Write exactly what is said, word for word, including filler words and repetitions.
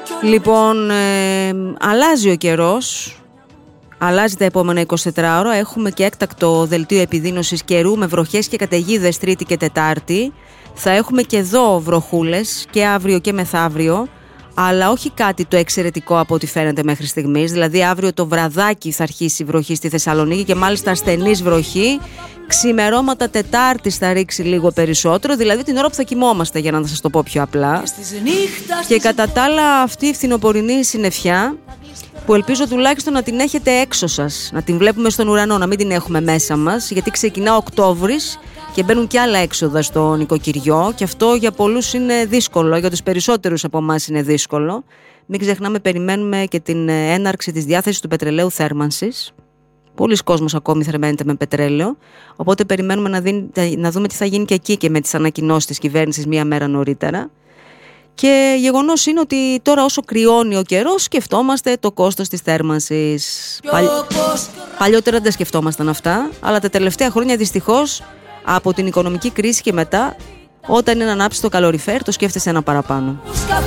Λοιπόν, ε, αλλάζει ο καιρός. Αλλάζει τα επόμενα εικοσιτέσσερις ώρα. Έχουμε και έκτακτο δελτίο επιδείνωσης καιρού με βροχές και καταιγίδες Τρίτη και Τετάρτη. Θα έχουμε και εδώ βροχούλες και αύριο και μεθαύριο. Αλλά όχι κάτι το εξαιρετικό από ό,τι φαίνεται μέχρι στιγμής. Δηλαδή αύριο το βραδάκι θα αρχίσει η βροχή στη Θεσσαλονίκη και μάλιστα ασθενής βροχή. Ξημερώματα Τετάρτης θα ρίξει λίγο περισσότερο, δηλαδή την ώρα που θα κοιμόμαστε, για να σας το πω πιο απλά. Και κατά τα άλλα αυτή η φθινοπορεινή συννεφιά, που ελπίζω τουλάχιστον να την έχετε έξω σας, να την βλέπουμε στον ουρανό, να μην την έχουμε μέσα μας, γιατί ξεκινά Οκτώβρης και μπαίνουν και άλλα έξοδα στο νοικοκυριό και αυτό για πολλούς είναι δύσκολο, για τους περισσότερους από εμάς είναι δύσκολο. Μην ξεχνάμε, περιμένουμε και την έναρξη της διάθεσης του πετρελαίου θέρμανσης. Πολλοί κόσμος ακόμη θερμαίνεται με πετρέλαιο, οπότε περιμένουμε να, δει, να δούμε τι θα γίνει και εκεί και με τις ανακοινώσεις της κυβέρνησης μία μέρα νωρίτερα. Και γεγονός είναι ότι τώρα όσο κρυώνει ο καιρός σκεφτόμαστε το κόστος της θέρμανσης. Παλι... Παλιότερα δεν σκεφτόμασταν αυτά, αλλά τα τελευταία χρόνια δυστυχώς από την οικονομική κρίση και μετά, όταν είναι να ανάψει το καλοριφέρ, το σκέφτεσαι ένα παραπάνω.